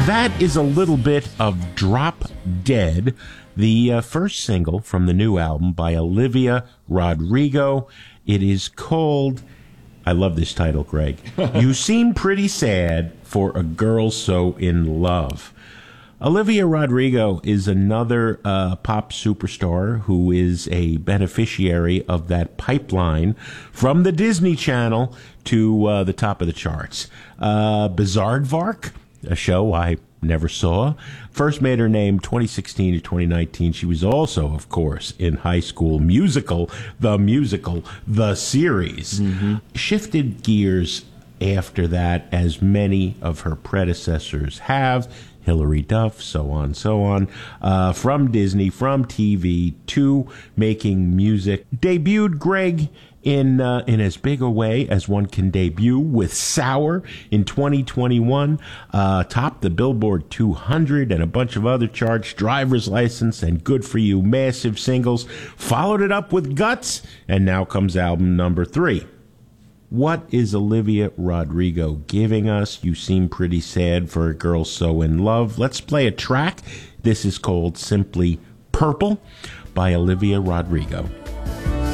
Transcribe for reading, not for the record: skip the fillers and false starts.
That is a little bit of Drop Dead, the first single from the new album by Olivia Rodrigo. It is called, I love this title, Greg, You Seem Pretty Sad for a Girl So in Love. Olivia Rodrigo is another pop superstar who is a beneficiary of that pipeline from the Disney Channel to the top of the charts. Bizaardvark, a show I never saw, first made her name 2016 to 2019. She was also, of course, in High School Musical, The Series. Shifted gears after that, as many of her predecessors have. Hilary Duff, so on, from Disney, from TV to making music. Debuted, Greg, in as big a way as one can debut with Sour in 2021. Topped the Billboard 200 and a bunch of other charts. Driver's License and Good For You, massive singles. Followed it up with Guts, and now comes album number 3. What is Olivia Rodrigo giving us? You Seem Pretty Sad for a Girl So in Love. Let's play a track. This is called simply Purple by Olivia Rodrigo.